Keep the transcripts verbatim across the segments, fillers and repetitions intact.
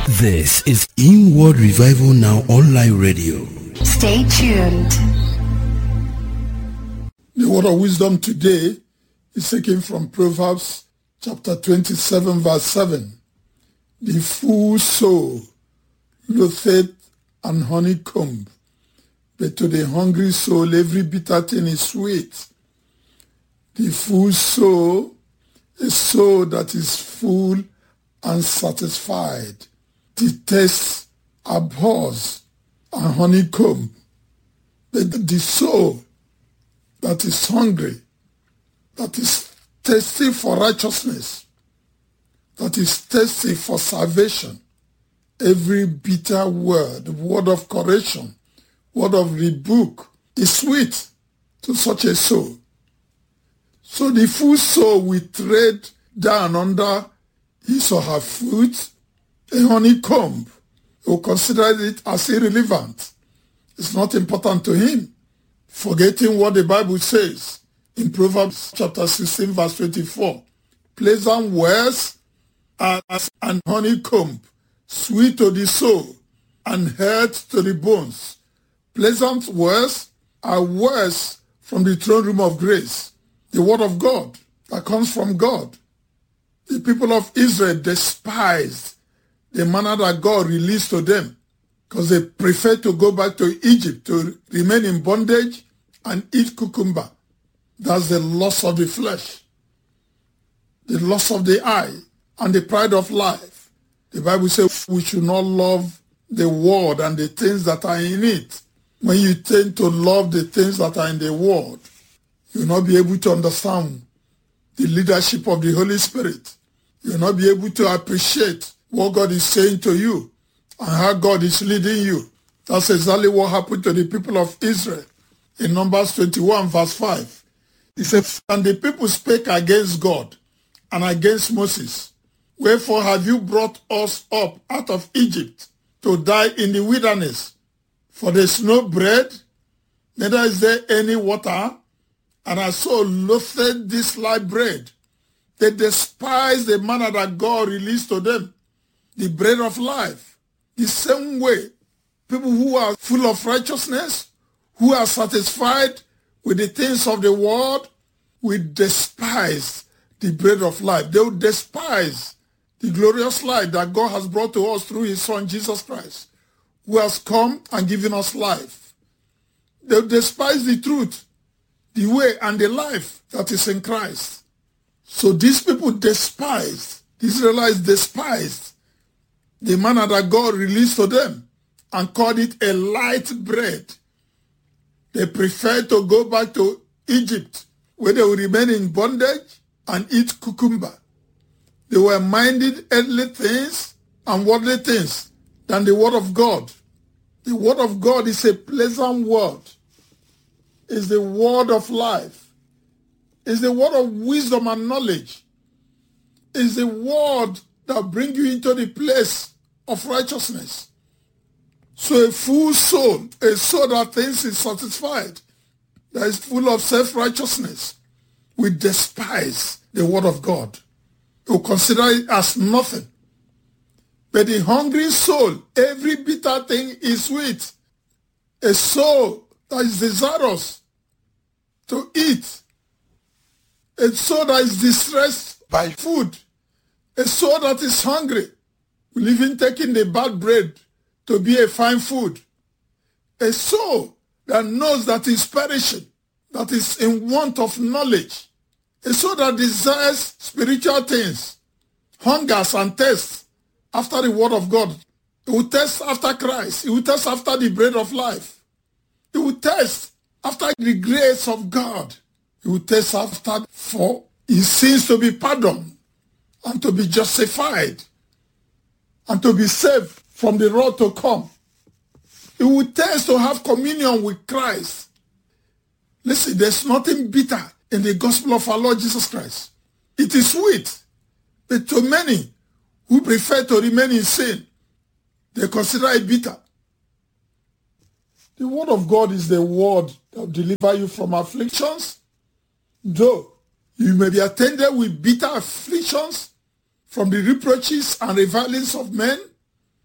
This is Inward Revival Now Online Radio. Stay tuned. The word of wisdom today is taken from Proverbs chapter twenty-seven verse seven. The full soul loatheth an honeycomb, but to the hungry soul every bitter thing is sweet. The full soul, a soul that is full and satisfied. The taste abhors a honeycomb, but the soul that is hungry, that is thirsty for righteousness, that is thirsty for salvation, every bitter word, word of correction, word of rebuke is sweet to such a soul. So the full soul will tread down under his or her foot a honeycomb. He will consider it as irrelevant. It's not important to him, forgetting what the Bible says in Proverbs chapter sixteen verse twenty-four. Pleasant words are as an honeycomb, sweet to the soul and health to the bones. Pleasant words are words from the throne room of grace, the word of God that comes from God. The people of Israel despised the manna that God released to them because they preferred to go back to Egypt to remain in bondage and eat cucumber. That's the loss of the flesh, the loss of the eye, and the pride of life. The Bible says we should not love the world and the things that are in it. When you tend to love the things that are in the world, you will not be able to understand the leadership of the Holy Spirit. You will not be able to appreciate what God is saying to you and how God is leading you. That's exactly what happened to the people of Israel in Numbers twenty-one verse five. He said, and the people spake against God and against Moses. Wherefore have you brought us up out of Egypt to die in the wilderness? For there is no bread, neither is there any water, and our soul loathed this light bread. They despise the manna that God released to them, the bread of life. The same way, people who are full of righteousness, who are satisfied with the things of the world, will despise the bread of life. They will despise the glorious life that God has brought to us through his Son, Jesus Christ, who has come and given us life. They will despise the truth, the way and the life that is in Christ. So these people despised, the Israelites despised the manna that God released to them and called it a light bread. They preferred to go back to Egypt, where they would remain in bondage and eat cucumber. They were minded earthly things and worldly things than the word of God. The word of God is a pleasant word. It's the word of life. It's the word of wisdom and knowledge. It's the word that brings you into the place of righteousness. So a full soul, a soul that thinks is satisfied, that is full of self-righteousness, will despise the word of God. It will consider it as nothing. But the hungry soul, every bitter thing is sweet. A soul that is desirous to eat. A soul that is distressed by food. A soul that is hungry will even taking the bad bread to be a fine food. A soul that knows that is perishing, that is in want of knowledge. A soul that desires spiritual things, hungers and thirsts after the word of God. It will thirst after Christ. It will thirst after the bread of life. It will thirst after the grace of God. It will thirst after for his sins to be pardoned and to be justified and to be saved from the wrath to come. It will thirst to have communion with Christ. Listen, there's nothing bitter in the gospel of our Lord Jesus Christ. It is sweet, but to many who prefer to remain in sin, they consider it bitter. The word of God is the word that will deliver you from afflictions. Though you may be attended with bitter afflictions from the reproaches and revilings of men,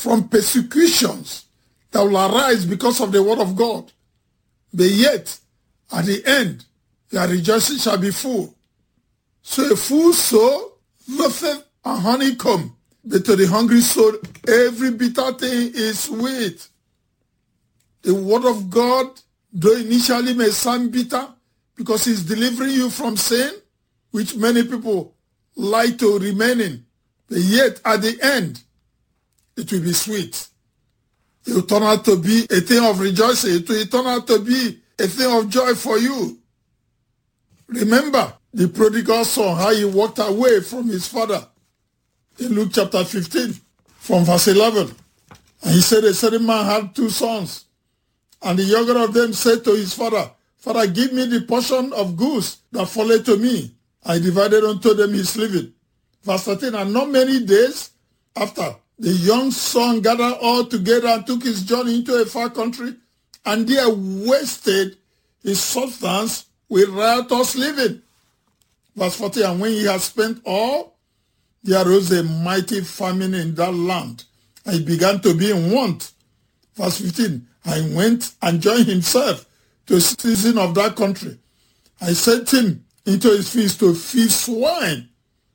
from persecutions that will arise because of the word of God. But yet, at the end, their rejoicing shall be full. So a full soul loatheth a honeycomb, but to the hungry soul, every bitter thing is sweet. The word of God, though initially may sound bitter, because it's delivering you from sin, which many people like to remain in, but yet at the end, it will be sweet. It will turn out to be a thing of rejoicing. It will turn out to be a thing of joy for you. Remember the prodigal son, how he walked away from his father in Luke chapter fifteen, from verse eleven. And he said, a certain man had two sons, and the younger of them said to his father, Father, give me the portion of goods that falleth to me. I divided unto them his living. Verse thirteen, and not many days after, the young son gathered all together and took his journey into a far country, and there wasted his substance with riotous living. Verse forty, and when he had spent all, there arose a mighty famine in that land, and he began to be in want. Verse fifteen, and he went and joined himself to a citizen of that country. I sent him into his fields to feed swine.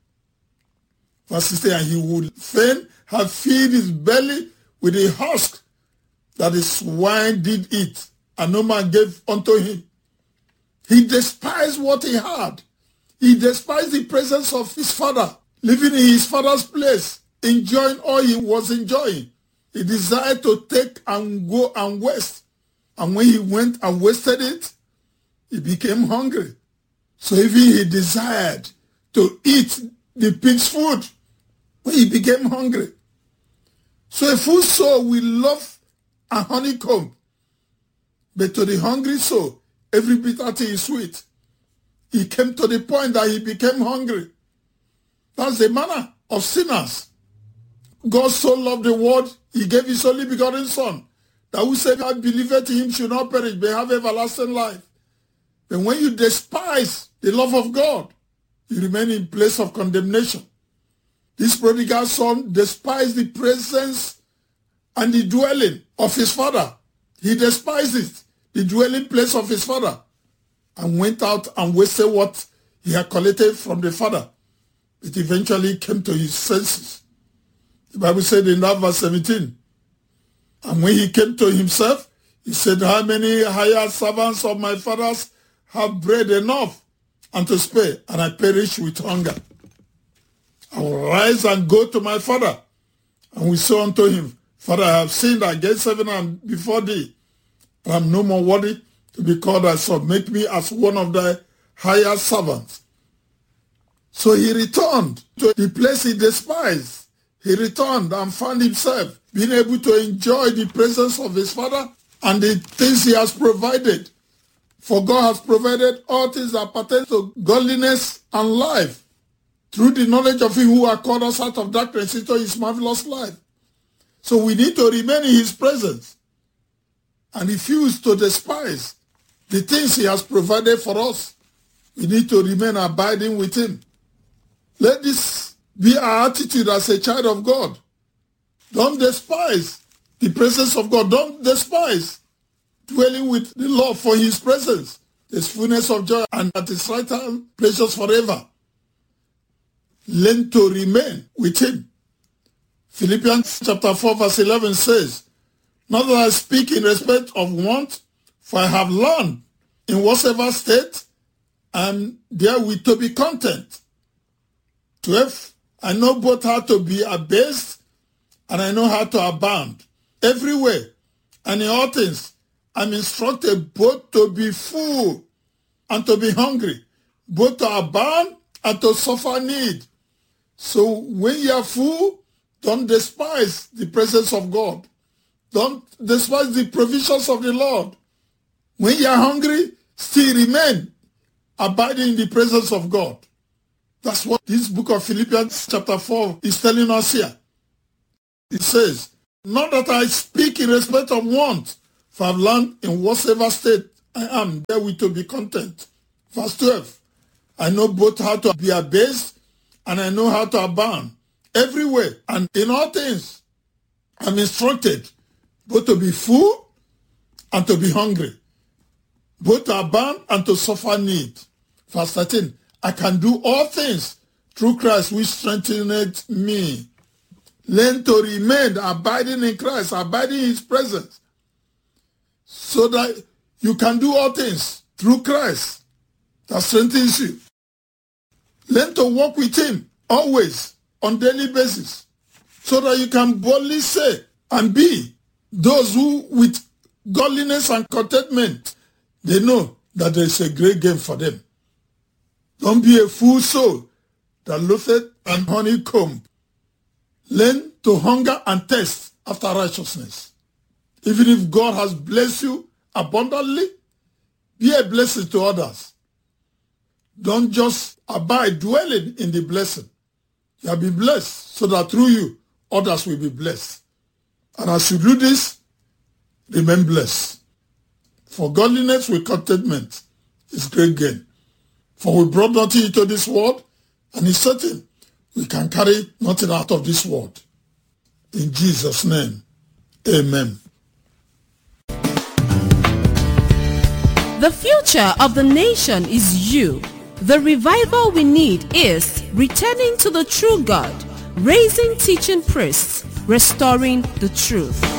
Verse sixteen, and he would fain have filled his belly with the husk that the swine did eat, and no man gave unto him. He despised what he had. He despised the presence of his father, living in his father's place, enjoying all he was enjoying. He desired to take and go and waste. And when he went and wasted it, he became hungry. So even he desired to eat the pig's food when he became hungry. So a full soul will love a honeycomb, but to the hungry soul, every bitter thing is sweet. He came to the point that he became hungry. That's the manner of sinners. God so loved the world, he gave his only begotten Son, that whosoever believeth in him should not perish, but have everlasting life. But when you despise the love of God, you remain in place of condemnation. This prodigal son despised the presence and the dwelling of his father. He despised it, the dwelling place of his father, and went out and wasted what he had collected from the father. It eventually came to his senses. The Bible said in that verse seventeen, and when he came to himself, he said, how many hired servants of my father's have bread enough and to spare, and I perish with hunger? I will rise and go to my father. And we say unto him, Father, I have sinned against heaven and before thee, and I am no more worthy to be called thy son. Make me as one of thy hired servants. So he returned to the place he despised. He returned and found himself being able to enjoy the presence of his father and the things he has provided. For God has provided all things that pertain to godliness and life through the knowledge of him who has called us out of darkness into his marvelous light. So we need to remain in his presence and refuse to despise the things he has provided for us. We need to remain abiding with him. Let this be our attitude as a child of God. Don't despise the presence of God. Don't despise dwelling with the Lord, for his presence. There's fullness of joy, and at his right hand pleasures forever. Learn to remain with him. Philippians chapter four verse eleven says, not that I speak in respect of want, for I have learned in whatsoever state and therewith to be content. twelve, I know both how to be abased and I know how to abound. Everywhere and in all things, I'm instructed both to be full and to be hungry, both to abound and to suffer need. So when you are full, don't despise the presence of God. Don't despise the provisions of the Lord. When you are hungry, still remain abiding in the presence of God. That's what this book of Philippians chapter four is telling us here. It says, not that I speak in respect of want, for I've learned in whatsoever state I am therewith to be content. Verse twelve, I know both how to be abased and I know how to abound. Everywhere and in all things, I'm instructed both to be full and to be hungry, both to abound and to suffer need. Verse thirteen, I can do all things through Christ which strengtheneth me. Learn to remain abiding in Christ, abiding in his presence, so that you can do all things through Christ that strengthens you. Learn to walk with him always on daily basis, so that you can boldly say and be those who with godliness and contentment, they know that there is a great gain for them. Don't be a fool soul that loatheth and honeycomb. Learn to hunger and thirst after righteousness. Even if God has blessed you abundantly, be a blessing to others. Don't just abide dwelling in the blessing. You have been blessed so that through you, others will be blessed. And as you do this, remain blessed. For godliness with contentment is great gain. For we brought nothing into this world, and it's certain we can carry nothing out of this world. In Jesus' name, amen. The future of the nation is you. The revival we need is returning to the true God, raising teaching priests, restoring the truth.